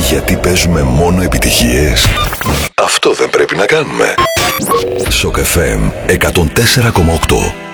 Γιατί παίζουμε μόνο επιτυχίες? Αυτό δεν πρέπει να κάνουμε. Σοκ FM 104,8.